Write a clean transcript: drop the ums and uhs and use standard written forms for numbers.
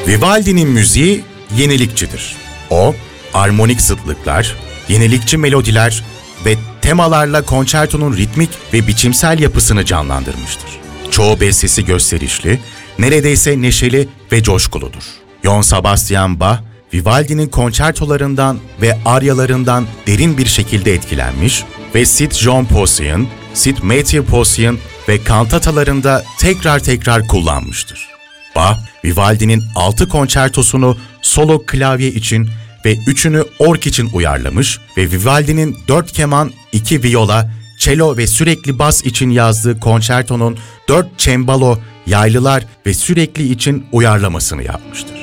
Vivaldi'nin müziği yenilikçidir. O, armonik zıtlıklar, yenilikçi melodiler ve temalarla konçertonun ritmik ve biçimsel yapısını canlandırmıştır. Çoğu bestesi gösterişli, neredeyse neşeli ve coşkuludur. Johann Sebastian Bach, Vivaldi'nin konçertolarından ve aryalarından derin bir şekilde etkilenmiş ve St. John Possian, St. Matthew Possian ve kantatalarında tekrar kullanmıştır. Bach, Vivaldi'nin 6 konçertosunu solo klavye için ve 3'ünü org için uyarlamış ve Vivaldi'nin 4 keman, 2 viola, cello ve sürekli bas için yazdığı konçertonun 4 cembalo, yaylılar ve sürekli için uyarlamasını yapmıştır.